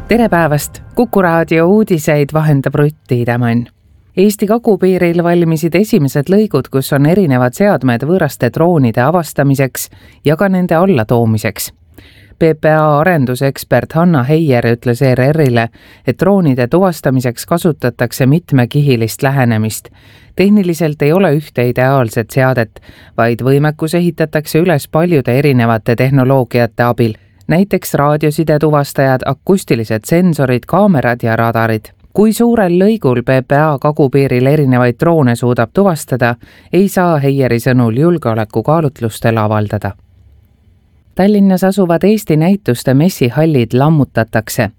Tere päevast! Kuku raadio uudiseid vahendab Rutt Tiidemann. Eesti kagupiiril valmisid esimesed lõigud, kus on erinevad seadmed võõraste droonide avastamiseks ja ka nende allatoomiseks. PPA arendusekspert Hanna Heier ütles ERR-ile, et droonide tuvastamiseks kasutatakse mitmekihilist lähenemist. Tehniliselt ei ole ühte ideaalset seadet, vaid võimekus ehitatakse üles paljude erinevate tehnoloogiate abil. Näiteks raadioside tuvastajad, akustilised sensorid, kaamerad ja radarid. Kui suurel lõigul PPA kagupiiril erinevaid droone suudab tuvastada, ei saa Heieri sõnul julgeolekukaalutlustel avaldada. Tallinnas asuvad Eesti näituste messihallid lammutatakse.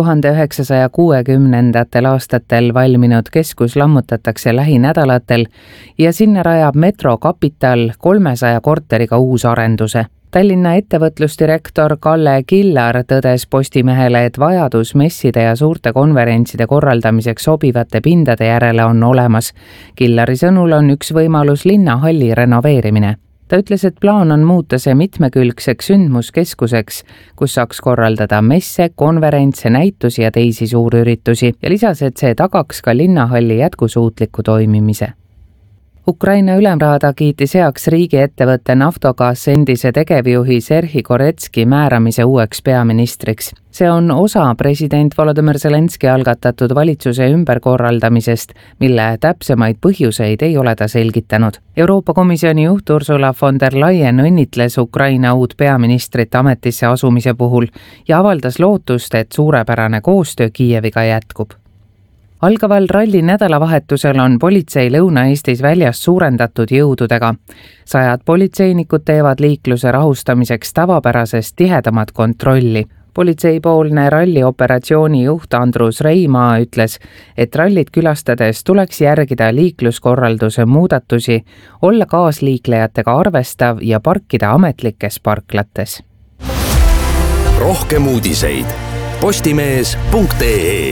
1960. aastatel valminud keskus lammutatakse lähinädalatel ja sinna rajab Metro Capital 300 korteriga uusarenduse. Tallinna ettevõtlusdirektor Kalle Killar tõdes Postimehele, et vajadus messide ja suurte konverentside korraldamiseks sobivate pindade järele on olemas. Killari sõnul on üks võimalus linnahalli renoveerimine. Ta ütles, et plaan on muuta see mitmekülgseks sündmuskeskuseks, kus saaks korraldada messe, konverentse, näitusi ja teisi suurüritusi ja lisas, et see tagaks ka linnahalli jätkusuutliku toimimise. Ukraina ülemraada kiitis heaks riigiettevõtte Naftogaz endise tegevjuhi Serhi Koretski määramise uueks peaministriks. See on osa president Volodymyr Zelenski algatatud valitsuse ümberkorraldamisest, mille täpsemaid põhjuseid ei ole ta selgitanud. Euroopa Komisjoni juht Ursula von der Leyen õnnitles Ukraina uut peaministrit ametisse asumise puhul ja avaldas lootust, et suurepärane koostöö Kiieviga jätkub. Algaval ralli nädalavahetusel on politsei Lõuna-Eestis väljas suurendatud jõududega. 100 politseinikud teevad liikluse rahustamiseks tavapärasest tihedamat kontrolli. Politseipoolne rallioperatsiooni juht Andrus Reimaa ütles, et rallit külastades tuleks järgida liikluskorralduse muudatusi, olla kaasliiklejatega arvestav ja parkida ametlikes parklates. Rohkem uudiseid postimees.ee.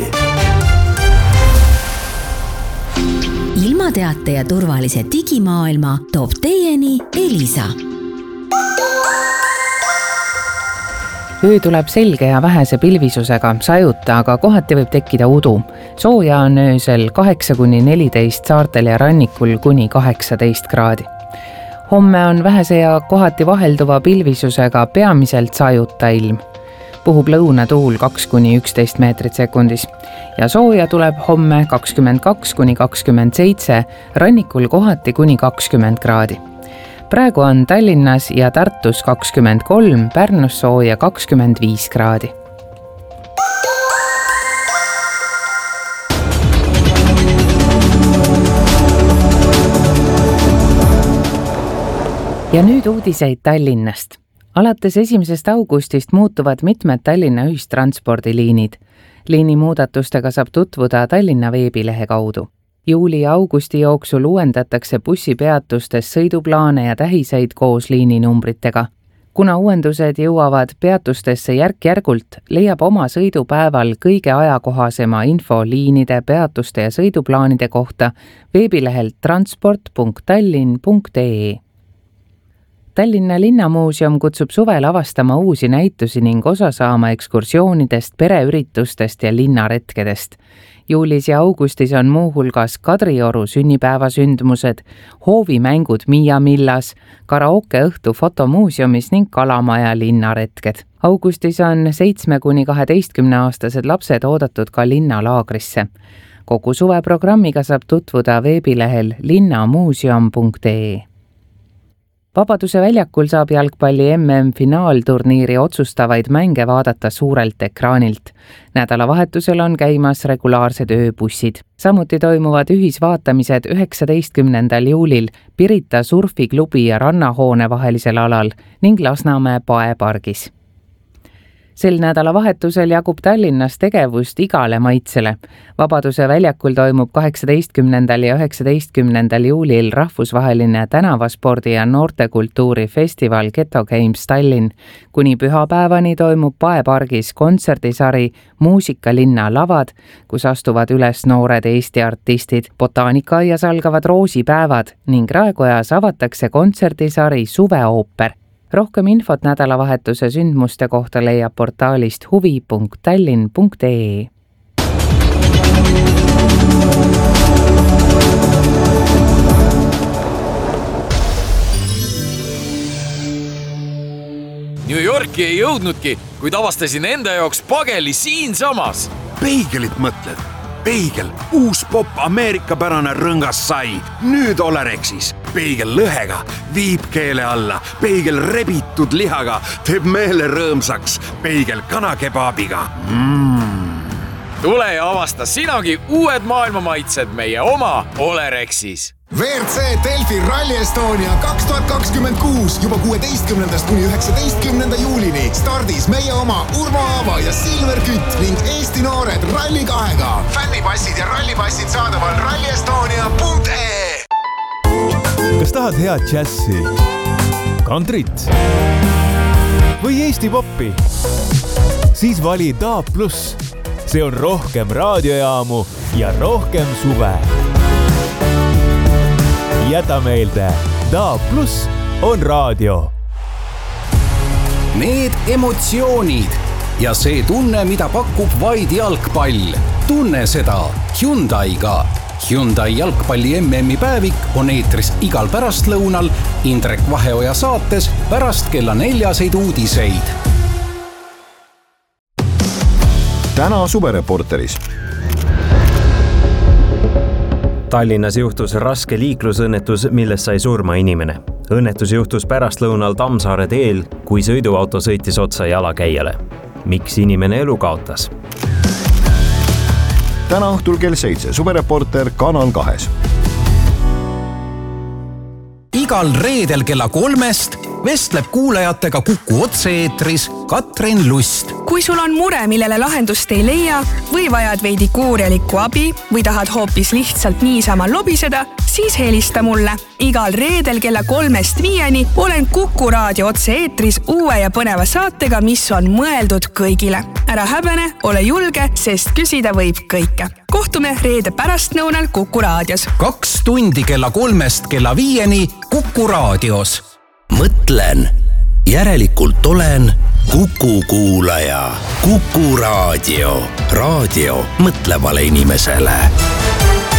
Ilmateate ja turvalise digimaailma toob teieni Elisa. Öö tuleb selge ja vähese pilvisusega, sajuta, aga kohati võib tekkida udu. Sooja on öösel 8–14 saartel ja rannikul kuni 18 kraadi. Homme on vähese ja kohati vahelduva pilvisusega peamiselt sajuta ilm. Puhub lõunatuul 2–11 meetrit sekundis ja sooja tuleb homme 22–27, rannikul kohati kuni 20 kraadi. Praegu on Tallinnas ja Tartus 23, Pärnus sooja 25 kraadi. Ja nüüd uudiseid Tallinnast. Alates 1. augustist muutuvad mitmed Tallinna ühistranspordiliinid. Liini muudatustega saab tutvuda Tallinna veebilehe kaudu. Juuli ja augusti jooksul uuendatakse bussipeatustes sõiduplaane ja tähiseid koos liininumbritega. Kuna uuendused jõuavad peatustesse järk-järgult, leiab oma sõidupäeval kõige ajakohasema info liinide, peatuste ja sõiduplaanide kohta veebilehelt transport.tallinn.ee. Tallinna Linnamuuseum kutsub suvel avastama uusi näitusi ning osa saama ekskursioonidest, pereüritustest ja linnaretkedest. Juulis ja augustis on muuhulgas Kadrioru sünnipäevasündmused, hoovimängud Miia Millas, karaokeõhtu fotomuuseumis ning Kalamaja linnaretked. Augustis on 7–12-aastased lapsed oodatud ka linnalaagrisse. Kogu suveprogrammiga saab tutvuda veebilehel linnamuuseum.ee. Vabaduse väljakul saab jalgpalli MM-finaalturniiri otsustavaid mänge vaadata suurelt ekraanilt. Nädalavahetusel on käimas regulaarsed ööbussid. Samuti toimuvad ühisvaatamised 19. juulil Pirita surfiklubi ja rannahoone vahelisel alal ning Lasnamäe paepargis. Sel nädalavahetusel jagub Tallinnas tegevust igale maitsele. Vabaduse väljakul toimub 18. ja 19. juulil rahvusvaheline tänavaspordi ja noortekultuuri festival Ghetto Games Tallinn. Kuni pühapäevani toimub paepargis kontserdisari Muusikalinna lavad, kus astuvad üles noored Eesti artistid. Botaanikaaias algavad roosipäevad ning Raekojas avatakse kontserdisari Suveooper. Rohkem infot nädalavahetuse sündmuste kohta leiab portaalist huvi.tallinn.ee. New Yorki ei jõudnudki, kuid avastasin enda jaoks pageli siinsamas. Peigelit mõtled? Peigel, uus popp ameerikapärane rõngas sai. Nüüd Olerexis. Peigel lõhega, viib keele alla. Peigel rebitud lihaga, teeb meele rõõmsaks. Peigel kanakebaabiga. Tule ja avasta sinagi uued maailmamaitsed meie oma Olerexis. WRC Delfi Rally Estonia 2026 juba 16. kuni 19. juulini stardis meie oma Urmo Aava ja Silver Kütt ning Eesti noored Rally2-ga. Fännipassid ja rallipassid saadaval rallyestonia.ee. Kas tahad head džässi, kantrit või Eesti poppi? Siis vali DAB+. See on rohkem raadiojaamu ja rohkem suve. Jäta meelde, DAB+ on raadio. Need emotsioonid ja see tunne, mida pakub vaid jalgpall. Tunne seda Hyundai'ga. Hyundai jalgpalli MM-i päevik on eetris igal pärastlõunal Indrek Vaheoja saates pärast kella 4 uudiseid. Täna suvereporteris. Tallinnas juhtus raske liiklusõnnetus, milles sai surma inimene. Õnnetus juhtus pärastlõunal Tammsaare teel, kui sõiduauto sõitis otsa jalakäijale. Miks inimene elu kaotas? Täna õhtul kell 7 suvereporter Kanal 2. Igal reedel kella 3 vestleb kuulajatega Kuku otse-eetris Katrin Lust. Kui sul on mure, millele lahendust ei leia või vajad veidi kuurjalikku abi või tahad hoopis lihtsalt niisama lobiseda, siis helista mulle. Igal reedel kella 3-5 olen Kuku raadio otse-eetris uue ja põneva saatega, mis on mõeldud kõigile. Ära häbene, ole julge, sest küsida võib kõike. Kohtume reede pärastnõunal Kuku raadios. 2 tundi kella 3 kella 5 Kuku raadios. Mõtlen, järelikult olen Kuku kuulaja. Kuku raadio. Raadio mõtlevale inimesele.